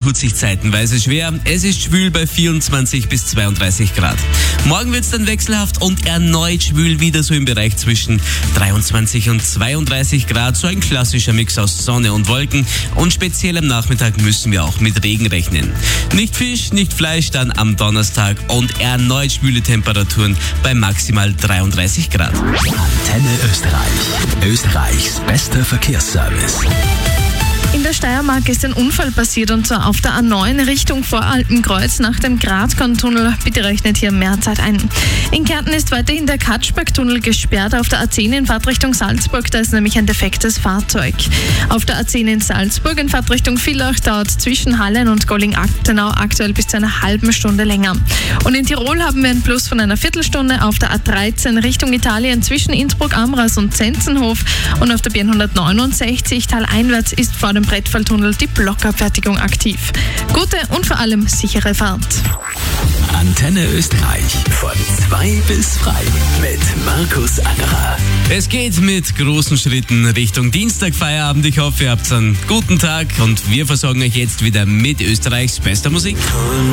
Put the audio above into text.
tut sich zeitenweise schwer. Es ist schwül bei 24 bis 32 Grad. Morgen wird es dann wechselhaft und erneut schwül, wieder so im Bereich zwischen 23 und 32 Grad. So ein klassischer Mix aus Sonne und Wolken. Und speziell am Nachmittag müssen wir auch mit Regen rechnen. Nicht Fisch, nicht Fleisch dann am Donnerstag und erneut schwüle Temperaturen bei maximal 33 Grad. Antenne Österreich. Österreichs bester Verkehrsservice. In der Steiermark ist ein Unfall passiert, und zwar auf der A9 Richtung Voralpenkreuz nach dem Gratkorn-Tunnel. Bitte rechnet hier mehr Zeit ein. In Kärnten ist weiterhin der Katschberg-Tunnel gesperrt auf der A10 in Fahrtrichtung Salzburg. Da ist nämlich ein defektes Fahrzeug. Auf der A10 in Salzburg in Fahrtrichtung Villach dauert zwischen Hallen und Golling-Achtenau aktuell bis zu einer halben Stunde länger. Und in Tirol haben wir einen Plus von einer Viertelstunde auf der A13 Richtung Italien zwischen Innsbruck, Amras und Zenzenhof. Und auf der B169 taleinwärts ist vor dem Brettfalltunnel die Blockabfertigung aktiv. Gute und vor allem sichere Fahrt. Antenne Österreich von 2 bis frei mit Markus Angerer. Es geht mit großen Schritten Richtung Dienstag Feierabend. Ich hoffe, ihr habt einen guten Tag und wir versorgen euch jetzt wieder mit Österreichs bester Musik.